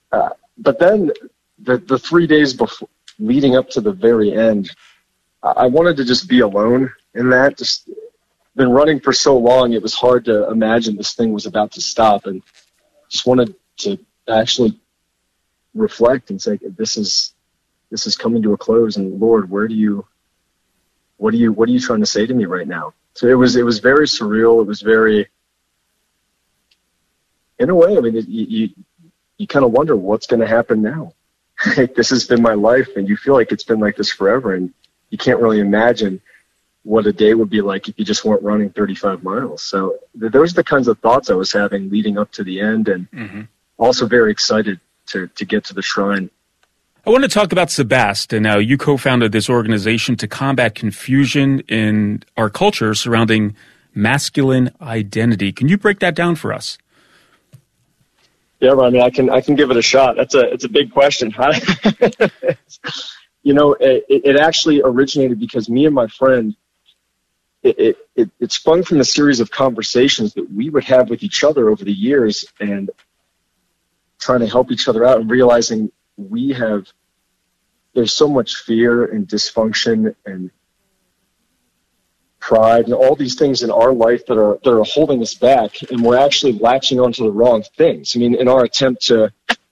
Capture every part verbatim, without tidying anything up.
Uh, but then the, the three days before, leading up to the very end, I wanted to just be alone in that. Just been running for so long, it was hard to imagine this thing was about to stop, and just wanted to actually reflect and say, this is this is coming to a close, and Lord, where do you what are you what are you trying to say to me right now? So it was it was very surreal. It was very, in a way, I mean, it, you you, you kind of wonder what's going to happen now. Like, this has been my life, and you feel like it's been like this forever, and you can't really imagine what a day would be like if you just weren't running thirty-five miles. So th- those are the kinds of thoughts I was having leading up to the end, and mm-hmm. also very excited to, to get to the shrine. I want to talk about Sebast. Now, you co-founded this organization to combat confusion in our culture surrounding masculine identity. Can you break that down for us? Yeah, I mean, I can I can give it a shot. That's a it's a big question. You know, it, it actually originated because me and my friend, it, it, it, it sprung from a series of conversations that we would have with each other over the years, and trying to help each other out and realizing we have, there's so much fear and dysfunction and pride and all these things in our life that are that are holding us back, and we're actually latching onto the wrong things. I mean, in our attempt to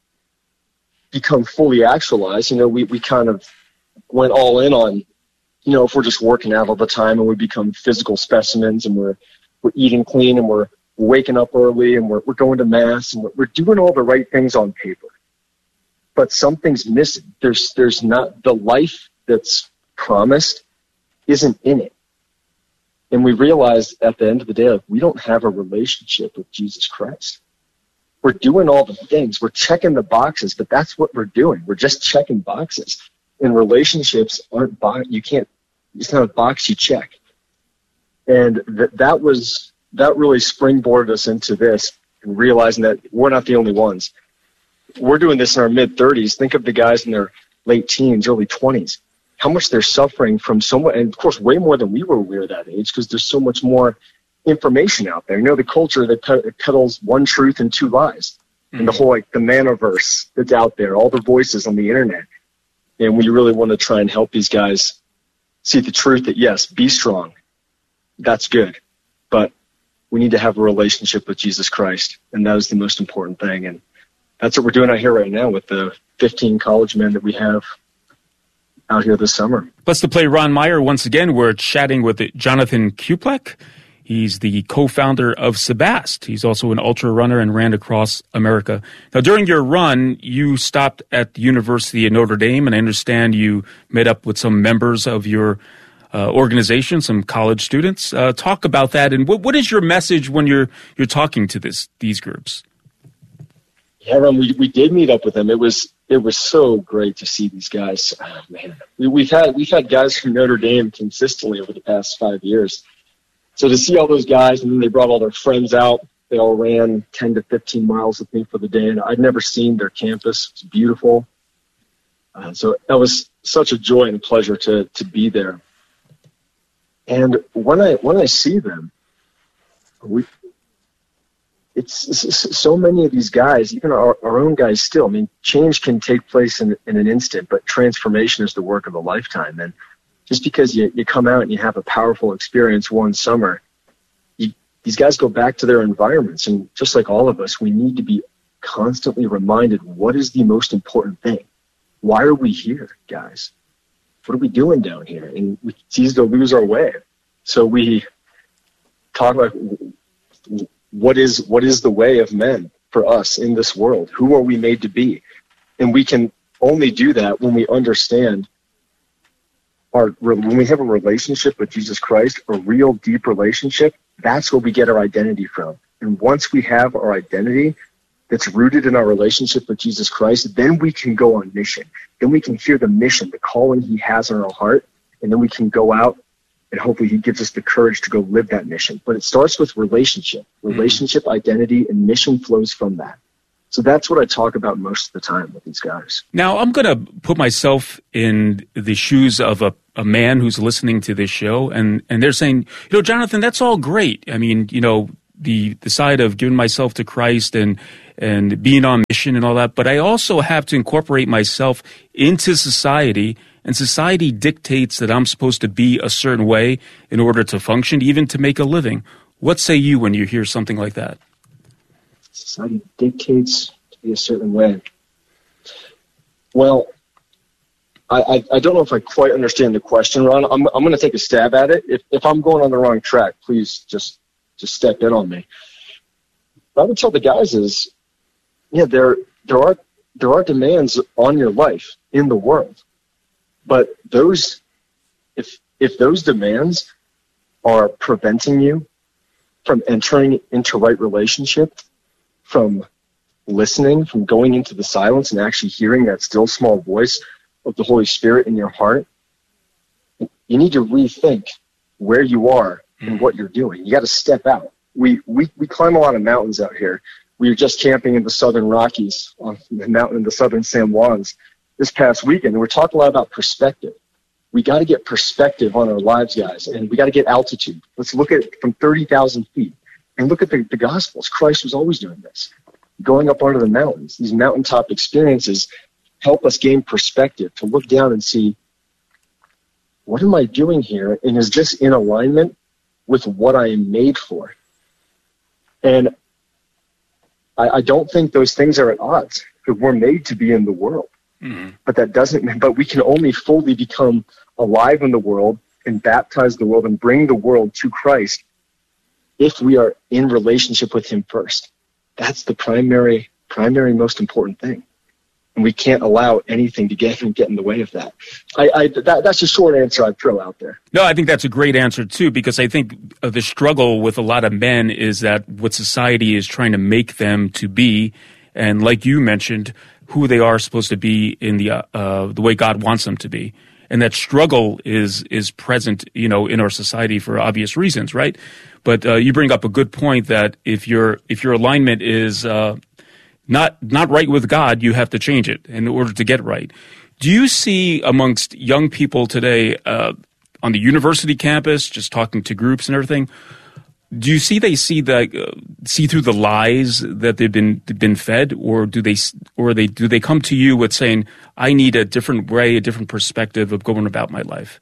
become fully actualized, you know, we, we kind of went all in on, you know, if we're just working out all the time and we become physical specimens, and we're we're eating clean, and we're waking up early, and we're we're going to mass, and we're, we're doing all the right things on paper, but something's missing. There's there's not, the life that's promised isn't in it. And we realized at the end of the day, like, we don't have a relationship with Jesus Christ. We're doing all the things. We're checking the boxes, but that's what we're doing. We're just checking boxes. And relationships aren't, bo- you can't, it's not a box you check. And th- that was, that really springboarded us into this, and realizing that we're not the only ones. We're doing this in our mid-thirties. Think of the guys in their late teens, early twenties. How much they're suffering from so much, and of course, way more than we were aware at that age, because there's so much more information out there. You know, the culture that ped- peddles one truth and two lies, mm-hmm. and the whole, like, the manoverse that's out there, all the voices on the internet. And we really want to try and help these guys see the truth that, yes, be strong. That's good. But we need to have a relationship with Jesus Christ, and that is the most important thing. And that's what we're doing out here right now with the fifteen college men that we have out here this summer. Plus, to play Ron Meyer once again, we're chatting with Jonathan Kuplek. He's the co-founder of Sebast. He's also an ultra runner and ran across America. Now, during your run, you stopped at the University of Notre Dame, and I understand you met up with some members of your uh, organization, some college students. Uh, talk about that, and what, what is your message when you're you're talking to this these groups? Yeah, Ron, we we did meet up with them. It was it was so great to see these guys. Oh, man, we, we've had we've had guys from Notre Dame consistently over the past five years. So to see all those guys, and then they brought all their friends out. They all ran ten to fifteen miles with me for the day, and I'd never seen their campus. It's beautiful. Uh, so that was such a joy and pleasure to to be there. And when I when I see them, we it's, it's so many of these guys, even our, our own guys still. I mean, change can take place in, in an instant, but transformation is the work of a lifetime. And just because you, you come out and you have a powerful experience one summer, you, these guys go back to their environments. And just like all of us, we need to be constantly reminded, what is the most important thing? Why are we here, guys? What are we doing down here? And we, it's easy to lose our way. So we talk about what is what is the way of men for us in this world? Who are we made to be? And we can only do that when we understand our, when we have a relationship with Jesus Christ, a real deep relationship. That's where we get our identity from. And once we have our identity that's rooted in our relationship with Jesus Christ, then we can go on mission. Then we can hear the mission, the calling he has on our heart, and then we can go out and hopefully he gives us the courage to go live that mission. But it starts with relationship. Relationship, mm-hmm. identity, and mission flows from that. So that's what I talk about most of the time with these guys. Now, I'm going to put myself in the shoes of a, a man who's listening to this show, and, and they're saying, you know, Jonathan, that's all great. I mean, you know, the, the side of giving myself to Christ and and being on mission and all that, but I also have to incorporate myself into society, and society dictates that I'm supposed to be a certain way in order to function, even to make a living. What say you when you hear something like that? Society dictates to be a certain way. Well, I, I, I don't know if I quite understand the question, Ron. I'm I'm going to take a stab at it. If if I'm going on the wrong track, please just just step in on me. What I would tell the guys is, yeah, there there are there are demands on your life in the world, but those if if those demands are preventing you from entering into right relationship, from listening, from going into the silence and actually hearing that still small voice of the Holy Spirit in your heart, you need to rethink where you are and what you're doing. You got to step out. We, we we climb a lot of mountains out here. We were just camping in the Southern Rockies on the mountain in the Southern San Juans this past weekend, and we're talking a lot about perspective. We got to get perspective on our lives, guys, and we got to get altitude. Let's look at it from thirty thousand feet and look at the, the Gospels. Christ was always doing this, going up onto the mountains. These mountaintop experiences help us gain perspective, to look down and see, what am I doing here? And is this in alignment with what I am made for? And I, I don't think those things are at odds. We're made to be in the world. Mm-hmm. But that doesn't, but we can only fully become alive in the world and baptize the world and bring the world to Christ if we are in relationship with him first. That's the primary, primary most important thing. And we can't allow anything to get, get in the way of that. I, I that, that's a short answer I'd throw out there. No, I think that's a great answer, too, because I think uh, the struggle with a lot of men is that what society is trying to make them to be, and like you mentioned, who they are supposed to be in the uh, uh, the way God wants them to be. And that struggle is is present, you know, in our society for obvious reasons, right? But uh, you bring up a good point that if your if your alignment is uh, not not right with God, you have to change it in order to get right. Do you see amongst young people today uh, on the university campus, just talking to groups and everything, do you see they see the uh, see through the lies that they've been been fed, or do they or they do they come to you with saying, I need a different way, a different perspective of going about my life?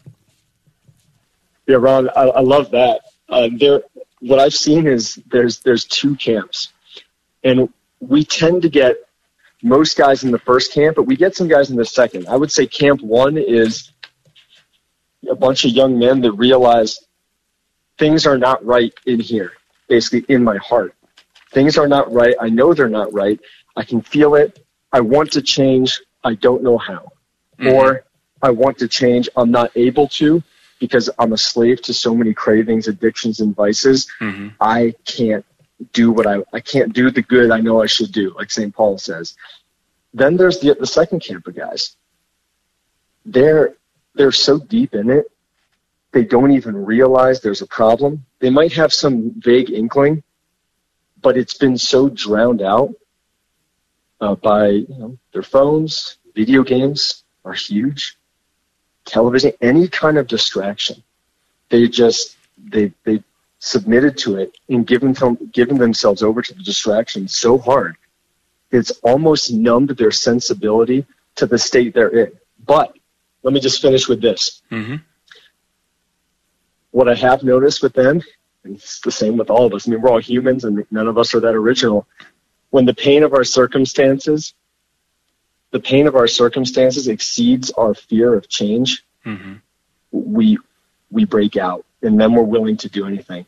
Yeah, Ron, I, I love that. Uh, there, what I've seen is there's there's two camps, and we tend to get most guys in the first camp, but we get some guys in the second. I would say camp one is a bunch of young men that realize things are not right in here, basically in my heart. Things are not right. I know they're not right. I can feel it. I want to change. I don't know how. Mm-hmm. Or I want to change. I'm not able to because I'm a slave to so many cravings, addictions, and vices. Mm-hmm. I can't do what I, I can't do the good I know I should do, like Saint Paul says. Then there's the, the second camp of guys. They're, they're so deep in it, they don't even realize there's a problem. They might have some vague inkling, but it's been so drowned out uh, by you know, their phones. Video games are huge. Television, any kind of distraction. They just, they they submitted to it and given, them, given themselves over to the distraction so hard, it's almost numbed their sensibility to the state they're in. But let me just finish with this. Mm-hmm. What I have noticed with them, and it's the same with all of us, I mean, we're all humans and none of us are that original. When the pain of our circumstances, the pain of our circumstances exceeds our fear of change, mm-hmm. we we break out, and then we're willing to do anything.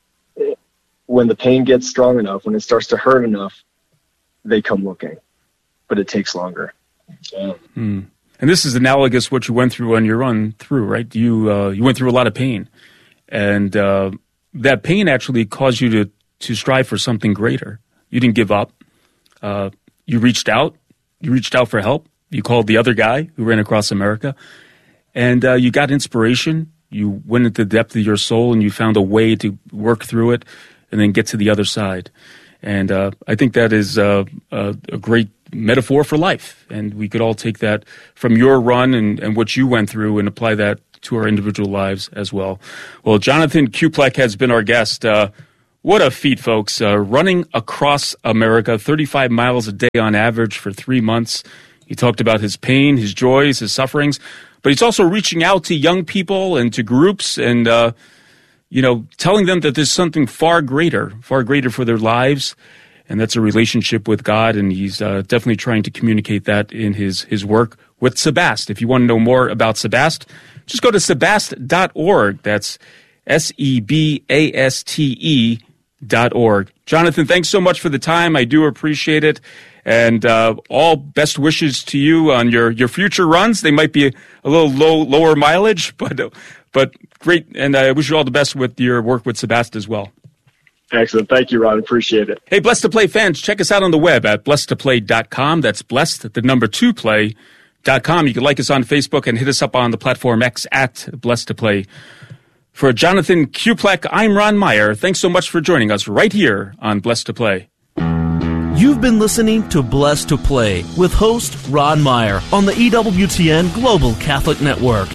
When the pain gets strong enough, when it starts to hurt enough, they come looking. But it takes longer. Yeah. Mm. And this is analogous what you went through on your run through, right? You uh, you went through a lot of pain. And uh, that pain actually caused you to, to strive for something greater. You didn't give up. Uh, you reached out. You reached out for help. You called the other guy who ran across America. And uh, you got inspiration. You went into the depth of your soul and you found a way to work through it and then get to the other side. And uh, I think that is uh, a, a great metaphor for life. And we could all take that from your run and, and what you went through and apply that to our individual lives as well. Well, Jonathan Kuplek has been our guest. Uh, What a feat, folks. Uh, running across America, thirty-five miles a day on average for three months. He talked about his pain, his joys, his sufferings, but he's also reaching out to young people and to groups and, uh, you know, telling them that there's something far greater, far greater for their lives, and that's a relationship with God, and he's uh, definitely trying to communicate that in his, his work with Sebast. If you want to know more about Sebast, just go to sebast dot org. That's S E B A S T E dot org. Jonathan, thanks so much for the time. I do appreciate it. And uh, all best wishes to you on your, your future runs. They might be a, a little low, lower mileage, but but great. And I wish you all the best with your work with Sebast as well. Excellent. Thank you, Ron. Appreciate it. Hey, Blessed to Play fans, check us out on the web at blessed to play dot com. That's blessed, the number two play dot com. You can like us on Facebook and hit us up on the platform X at Blessed to Play. For Jonathan Kuplek, I'm Ron Meyer. Thanks so much for joining us right here on Blessed to Play. You've been listening to Blessed to Play with host Ron Meyer on the E W T N Global Catholic Network.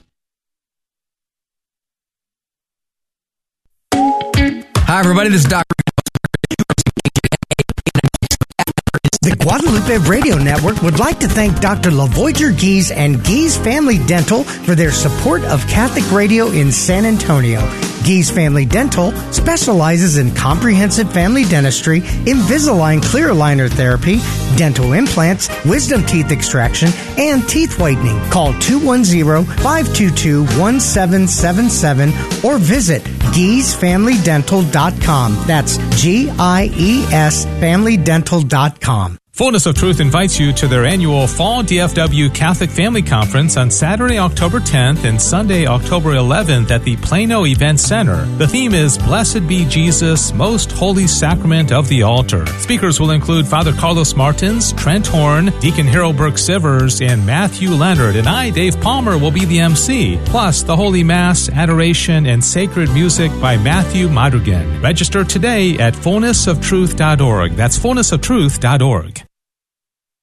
Hi, everybody. This is Doctor The Guadalupe Radio Network would like to thank Doctor LaVoyager Gies and Gies Family Dental for their support of Catholic radio in San Antonio. Gies Family Dental specializes in comprehensive family dentistry, Invisalign clear aligner therapy, dental implants, wisdom teeth extraction, and teeth whitening. Call two one zero, five two two, one seven seven seven or visit gies family dental dot com. That's G I E S family dental dot com. Fullness of Truth invites you to their annual Fall D F W Catholic Family Conference on Saturday, October tenth and Sunday, October eleventh at the Plano Event Center. The theme is Blessed Be Jesus, Most Holy Sacrament of the Altar. Speakers will include Father Carlos Martins, Trent Horn, Deacon Harold Burke-Sivers, and Matthew Leonard, and I, Dave Palmer, will be the M C. Plus, the Holy Mass, Adoration, and Sacred Music by Matthew Madrigan. Register today at fullness of truth dot org. That's fullness of truth dot org.